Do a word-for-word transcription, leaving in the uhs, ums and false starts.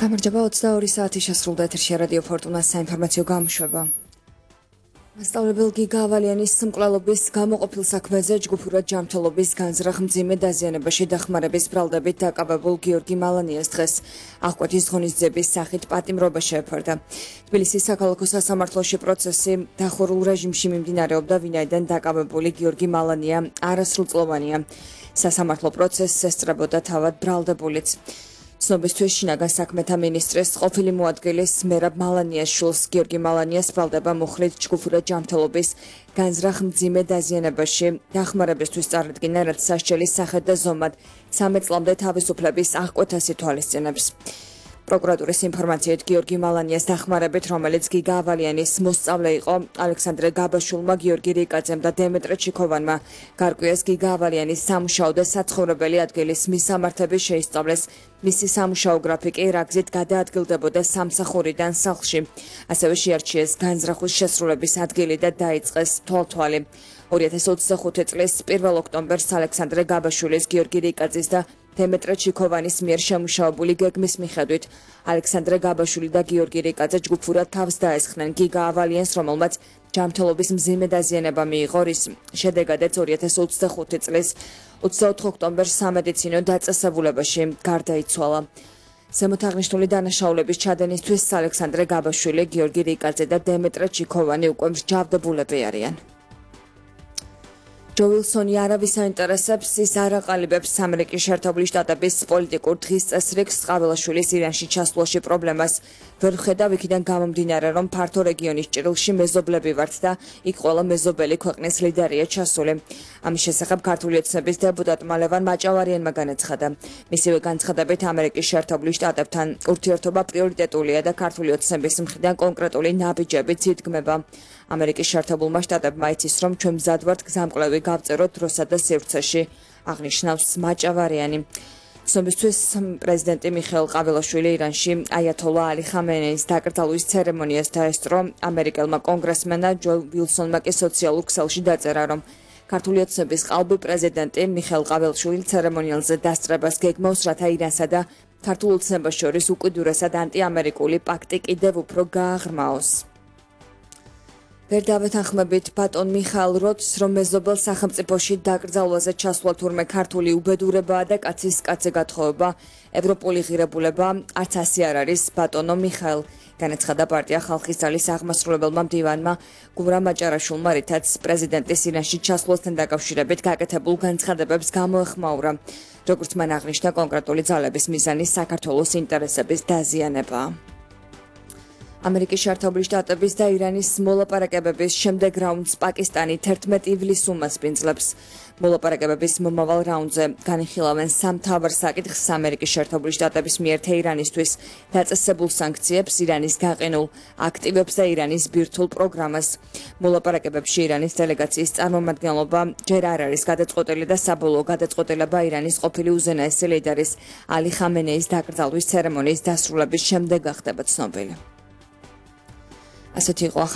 გამარჯობა ოცდაორი საათი შესრულდა ეთერში რადიო ფორტუნას საინფორმაციო გამოშვება. მასწავლებელ გიგა ავალიანის მკვლელობის გამოყოფილ საქმეზე ჯგუფურად ჯანმრთელობის განზრახ მძიმე დაზიანებაში დახმარების ბრალდებით დაკავებულ გიორგი მალანიას დღეს აღკვეთის ღონისძიების სახით პატიმრობა შეეფარდა. თბილისის საქალაქო სასამართლოში პროცესი დახურულ რეჟიმში მიმდინარეობდა, ვინაიდან დაკავებული გიორგი მალანია არასრულწლოვანია. სასამართლო პროცესს ესწრებოდა თავად ბრალდებულიც. ცნობისთვის შინაგან საქმეთა მინისტრის ყოფილი მოადგილის მერაბ მალანიას შვილს გიორგი მალანიას ბრალდება მუხლით ჯგუფურად ჯანმრთელობის განზრახ მძიმე დაზიანებაში დახმარებისთვის წარადგინა, რაც სასჯელის სახედ და ზომად სამი წლამდე თავისუფლების აღკვეთას ითვალისწინებს. პროკურატურის ინფორმაციით გიორგი მალანიას დახმარებით, რომელიც გიგა ავალიანის მოსწავლე იყო, ალექსანდრე გაბაშულმა, გიორგი რიკაძემ და დემეტრე ჩიქოვანმა გარკვიეს გიგა ავალიანის სამუშაო და საცხოვრებელი ადგილის მისამართები შეისწავლეს. მისი სამუშაო გრაფიკი რა გზით გადაადგილდებოდა სამსახურიდან სახლში. ასევე შეარჩიეს განზრახვის შესრულების ადგილი და დაიწყეს თვალთვალი. ორი ათას ოცდახუთი წლის პირველ ოქტომბერს ალექსანდრე გაბაშულის, გიორგი რიკაძის და დემეტრე ჩიქოვანის მიერ შემუშავებული გეგმის მიხედვით ალექსანდრე გაბაშული და გიორგი რიკაძე ჯგუფურად თავს დაესხნენ გიგა ავალიანს, რომელმაც ჯანმრთელობის მძიმე დაზიანება მიიღო, რის შედეგადაც ორი ათას ოცდახუთი წლის ოცდაოთხ ოქტომბერს სამედიცინო დაწესებულებაში გარდაიცვალა. ზემოთ აღნიშნული დანაშაულების ჩადენისთვის ალექსანდრე გაბაშვილი, გიორგი რიკაძე და დემეტრე ჩიქოვანი უკვე მსჯავრდებულები არიან. ჯო ვილსონი არავის აინტერესებს, ის არ აყალიბებს ამერიკის შეერთებული შტატების პოლიტიკურ დღის წესრიგს, ყაველაშვილის ირანში ჩასვლაში პრობლემას ვერ ვხედავ, იქიდან გამომდინარე, რომ ფართო რეგიონის ჭრილში მეზობლები ვართ და იქ ყველა მეზობელი ქვეყნის ლიდერია ჩასული. ამის შესახებ ქართული ოცნების დეპუტატმა ლევან მაჭავარიანმა განაცხადა. მისივე განცხადებით, ამერიკის შეერთებული შტატებთან ურთიერთობა პრიორიტეტულია და ქართული ოცნების მხრიდან კონკრეტული ნაბიჯებიც იდგმება. ამერიკის შეერთებულმა შტატებმა იცის, რომ ჩვენ მზად ვართ გზამკვლევი გავწეროთ დროსა და სივრცეში, აღნიშნავს მაჭავარიანი. ცნობისთვის პრეზიდენტი მიხეილ ყაველაშვილი ირანში აიათოლა ალი ხამენეის დაკრძალვის ცერემონიას დაესწრო. ამერიკელმა კონგრესმენმა ჯო ვილსონმა კი სოციალურ ქსელში დაწერა, რომ ქართული ოცნების ყალბი პრეზიდენტი მიხეილ ყაველაშვილი ცერემონიალზე დასწრებას გეგმავს, რათა ირანსა და ქართულ ოცნებას შორის უკიდურესად ანტიამერიკული პაქტი კიდევ უფრო გააღრმაოს. ვერ დავეთანხმებით ბატონ მიხაილ როთს, რომ მეზობელ სახელმწიფოში დაკრძალვაზე ჩასვლა თურმე ქართული უბედურებაა და კაცის კაცზე გათხოვება, ევროპული ღირებულება არც ასე არ არის, ბატონო მიხაილ, განაცხადა პარტია ხალხის ძალის აღმასრულებელმა მდივანმა გურამ მაჭარაშვილმა, რითაც პრეზიდენტის ირანში ჩასვლასთან დაკავშირებით გაკეთებულ განცხადებებს გამოეხმაურა. როგორც მან აღნიშნა, კონკრეტული ძალების მიზანი საქართველოს ინტერესების დაზიანებაა. ამერიკის შეერთებული შტატების და ირანის მოლაპარაკებების შემდეგ რაუნდს პაკისტანი თერთმეტ ივლისს უმასპინძლებს. მოლაპარაკებების მომავალ რაუნდზე განიხილავენ სამ მთავარ საკითხს: ამერიკის შეერთებული შტატების მიერ თეირანისთვის დაწესებულ სანქციებს, ირანის გაყინულ აქტივებს და ირანის ბირთვულ პროგრამას. მოლაპარაკებებში ირანის დელეგაციის წარმომადგენლობა ჯერ არ არის გადაწყვეტილი და საბოლოო გადაწყვეტილება ირანის ყოფილი უზენაესი ლიდერის ალი ხამენეის დაკრძალვის ცერემონიის დასრულების შემდეგ გახდება ცნობილი. ასეთი იყო